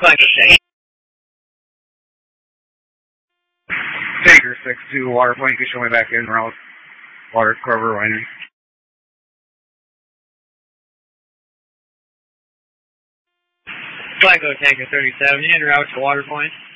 Tango 6. Tanker 6-2, water point, get your way back in route. Water Kroger Winery. Tango Tanker 37, en route to water point.